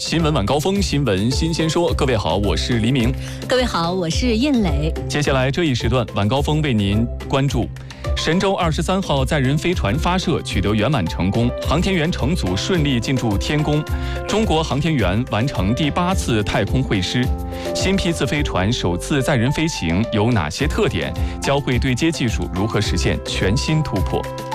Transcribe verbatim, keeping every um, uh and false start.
新闻晚高峰，新闻新鲜说。各位好，我是黎明。 各位好，我是燕磊。 接下来这一时段晚高峰为您关注：神舟二十三号载人飞船发射取得圆满成功，航天员乘组顺利进驻天宫。中国航天员完成第八次太空会师。新批次飞船首次载人飞行有哪些特点？交会对接技术如何实现全新突破？